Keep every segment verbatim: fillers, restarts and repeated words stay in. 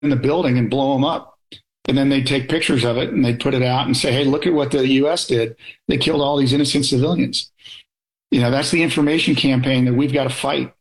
in the building and blow them up. And then they'd take pictures of it and they'd put it out and say, hey, look at what the U S did. They killed all these innocent civilians. You know, that's the information campaign that we've got to fight.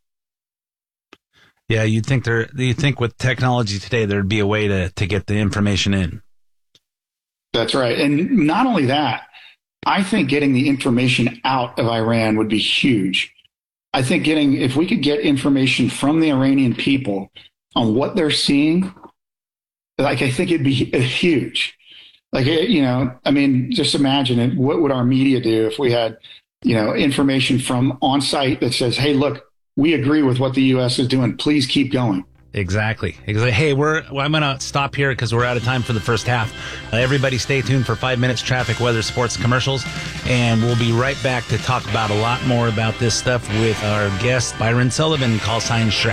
Yeah, you'd think there. You think with technology today, there'd be a way to, to get the information in. That's right. And not only that, I think getting the information out of Iran would be huge. I think getting, if we could get information from the Iranian people on what they're seeing, like, I think it'd be huge. Like, you know, I mean, just imagine it. What would our media do if we had, you know, information from on site that says, hey, look, we agree with what the U S is doing. Please keep going. Exactly. Exactly. Hey, we're. Well, I'm going to stop here because we're out of time for the first half. Uh, everybody stay tuned for five minutes traffic, weather, sports, commercials, and we'll be right back to talk about a lot more about this stuff with our guest, Byron Sullivan, call sign Shrek.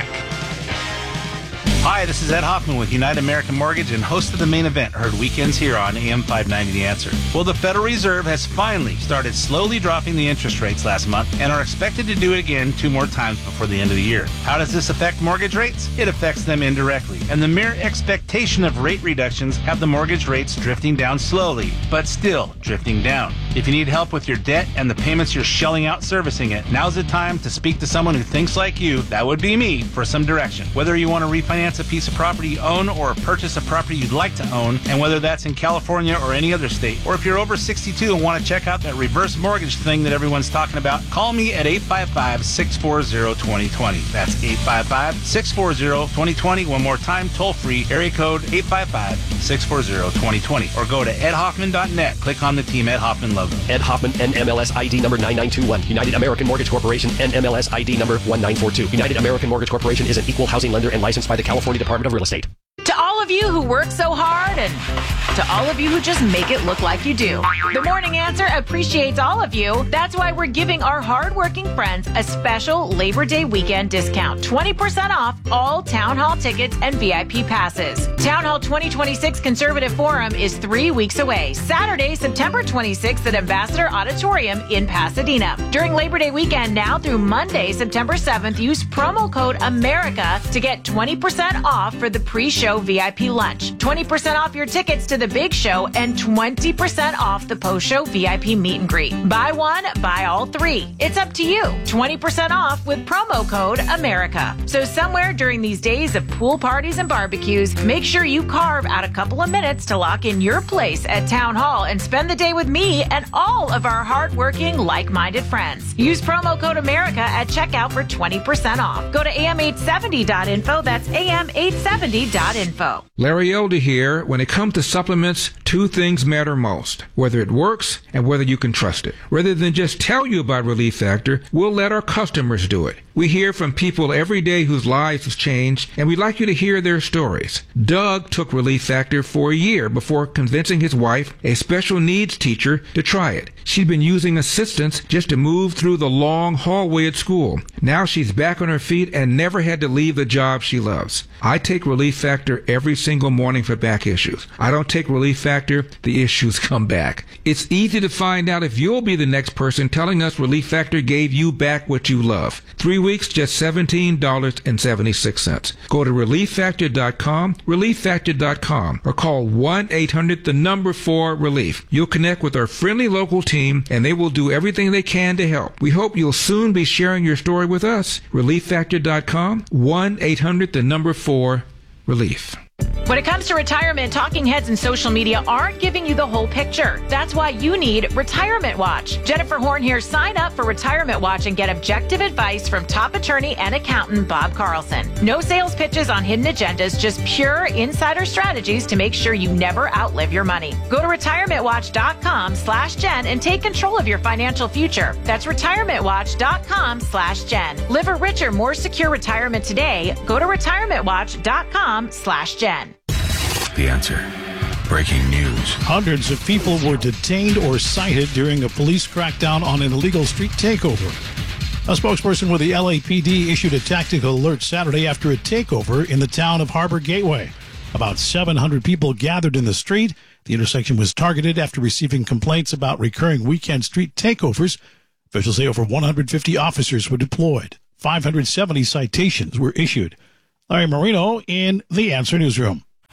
Hi, this is Ed Hoffman with United American Mortgage and host of The Main Event, heard weekends here on A M five ninety The Answer. Well, the Federal Reserve has finally started slowly dropping the interest rates last month and are expected to do it again two more times before the end of the year. How does this affect mortgage rates? It affects them indirectly, and the mere expectation of rate reductions have the mortgage rates drifting down slowly, but still drifting down. If you need help with your debt and the payments you're shelling out servicing it, now's the time to speak to someone who thinks like you, that would be me, for some direction. Whether you want to refinance a piece of property you own or purchase a property you'd like to own, and whether that's in California or any other state, or if you're over sixty-two and want to check out that reverse mortgage thing that everyone's talking about, call me at eight five five, six four zero, two zero two zero. That's eight five five, six four zero, two zero two zero. One more time, toll free, area code eight five five, six four zero, two zero two zero. Or go to ed hoffman dot net. Click on the Team Ed Hoffman logo. Ed Hoffman, N M L S I D number nine nine two one. United American Mortgage Corporation, N M L S I D number one nine four two. United American Mortgage Corporation is an equal housing lender and licensed by the California Department of Real Estate. To all of you who work so hard and to all of you who just make it look like you do, The Morning Answer appreciates all of you. That's why we're giving our hardworking friends a special Labor Day weekend discount. twenty percent off all Town Hall tickets and V I P passes. Town Hall twenty twenty-six Conservative Forum is three weeks away. Saturday, September twenty-sixth at Ambassador Auditorium in Pasadena. During Labor Day weekend now through Monday, September seventh, use promo code AMERICA to get twenty percent off for the pre-show V I P lunch, twenty percent off your tickets to the big show, and twenty percent off the post-show V I P meet and greet. Buy one, buy all three. It's up to you. twenty percent off with promo code AMERICA. So somewhere during these days of pool parties and barbecues, make sure you carve out a couple of minutes to lock in your place at Town Hall and spend the day with me and all of our hardworking, like-minded friends. Use promo code AMERICA at checkout for twenty percent off. Go to A M eight seventy dot info. That's A M eight seventy dot info. Info. Larry Elder here. When it comes to supplements, two things matter most: whether it works and whether you can trust it. Rather than just tell you about Relief Factor, we'll let our customers do it. We hear from people every day whose lives have changed, and we'd like you to hear their stories. Doug took Relief Factor for a year before convincing his wife, a special needs teacher, to try it. She'd been using assistance just to move through the long hallway at school. Now she's back on her feet and never had to leave the job she loves. I take Relief Factor every single morning for back issues. I don't take Relief Factor, the issues come back. It's easy to find out if you'll be the next person telling us Relief Factor gave you back what you love. Three weeks, just seventeen dollars and seventy-six cents. Go to relief factor dot com, relief factor dot com, or call one eight hundred, the number four, relief. You'll connect with our friendly local team, and they will do everything they can to help. We hope you'll soon be sharing your story with us. relief factor dot com, one eight hundred, the number four, relief. When it comes to retirement, talking heads and social media aren't giving you the whole picture. That's why you need Retirement Watch. Jennifer Horn here. Sign up for Retirement Watch and get objective advice from top attorney and accountant Bob Carlson. No sales pitches on hidden agendas, just pure insider strategies to make sure you never outlive your money. Go to retirement watch dot com slash Jen and take control of your financial future. That's retirement watch dot com slash Jen. Live a richer, more secure retirement today. Go to retirement watch dot com slash Jen. The Answer. Breaking news. Hundreds of people were detained or cited during a police crackdown on an illegal street takeover. A spokesperson with the L A P D issued a tactical alert Saturday after a takeover in the town of Harbor Gateway. About seven hundred people gathered in the street. The intersection was targeted after receiving complaints about recurring weekend street takeovers. Officials say over one hundred fifty officers were deployed. five hundred seventy citations were issued. Larry Marino in the Answer Newsroom.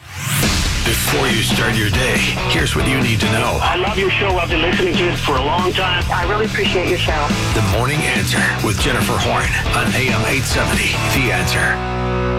Before you start your day, here's what you need to know. I love your show. I've been listening to it for a long time. I really appreciate your show. The Morning Answer with Jennifer Horn on A M eight seventy. The Answer.